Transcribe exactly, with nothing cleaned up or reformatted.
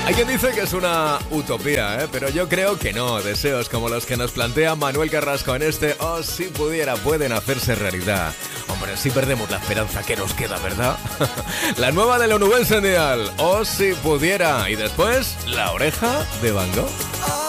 Hay quien dice que es una utopía, ¿eh? Pero yo creo que no. Deseos como los que nos plantea Manuel Carrasco en este Oh, si pudiera, pueden hacerse realidad. Hombre, si perdemos la esperanza que nos queda, ¿verdad? La nueva de la Onubense Dial, Oh, si pudiera. Y después, La oreja de Van Gogh.